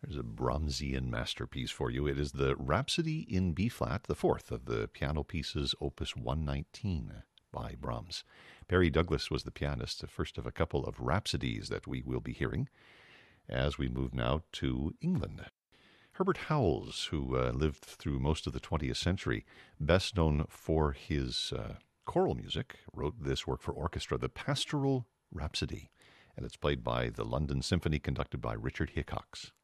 There's a Brahmsian masterpiece for you. It is the Rhapsody in B-flat, the fourth of the piano pieces, Opus 119 by Brahms. Perry Douglas was the pianist, the first of a couple of rhapsodies that we will be hearing as we move now to England. Herbert Howells, who lived through most of the 20th century, best known for his choral music, wrote this work for orchestra, the Pastoral Rhapsody, and it's played by the London Symphony, conducted by Richard Hickox.